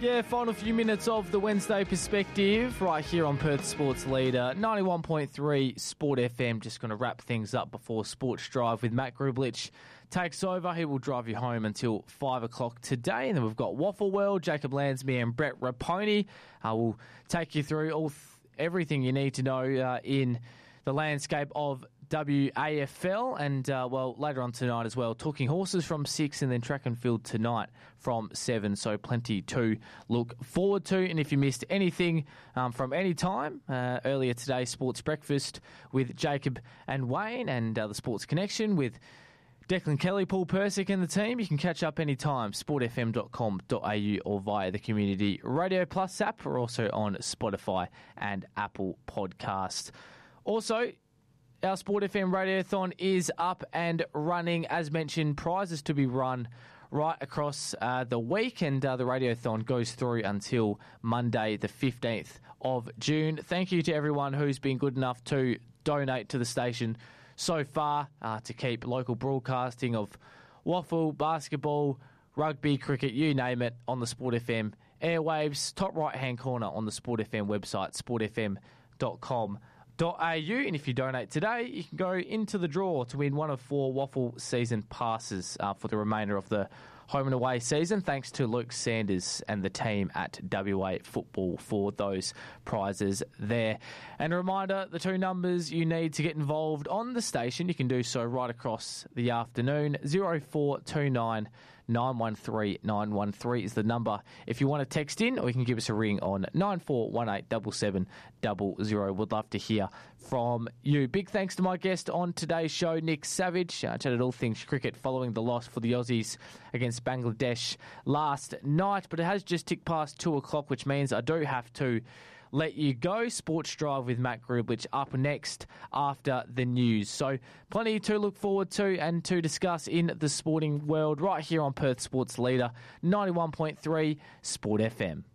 Yeah, final few minutes of the Wednesday perspective right here on Perth Sports Leader 91.3 Sport FM. Just going to wrap things up before Sports Drive with Matt Grublich takes over. He will drive you home until 5 o'clock today. And then we've got Waffle World, Jacob Lansby and Brett Raponi. Will take you through everything you need to know in the landscape of WAFL, and later on tonight as well, Talking Horses from 6 and then Track and Field tonight from 7, so plenty to look forward to. And if you missed anything from any time earlier today, Sports Breakfast with Jacob and Wayne, and the Sports Connection with Declan Kelly, Paul Persick and the team, you can catch up anytime, sportfm.com.au or via the Community Radio Plus app, or also on Spotify and Apple Podcasts. Also, our Sport FM Radiothon is up and running. As mentioned, prizes to be run right across the week, and the Radiothon goes through until Monday, the 15th of June. Thank you to everyone who's been good enough to donate to the station so far to keep local broadcasting of waffle, basketball, rugby, cricket, you name it, on the Sport FM airwaves. Top right-hand corner on the Sport FM website, sportfm.com.au. And if you donate today, you can go into the draw to win one of 4 Waffle season passes for the remainder of the home and away season, thanks to Luke Sanders and the team at WA Football for those prizes there. And a reminder, the 2 numbers you need to get involved on the station, you can do so right across the afternoon. 0429 913 913 is the number if you want to text in, or you can give us a ring on 9418 7700. Would love to hear from you. Big thanks to my guest on today's show, Nick Savage. Chatted all things cricket following the loss for the Aussies against Bangladesh last night, but it has just ticked past 2 o'clock, which means I do have to let you go. Sports Drive with Matt Grublich up next after the news. So plenty to look forward to and to discuss in the sporting world right here on Perth Sports Leader 91.3 Sport FM.